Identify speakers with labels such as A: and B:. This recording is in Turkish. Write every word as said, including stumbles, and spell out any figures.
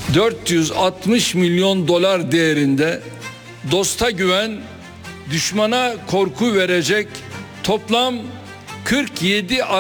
A: dört yüz altmış milyon dolar değerinde dosta güven, düşmana korku verecek toplam kırk yedi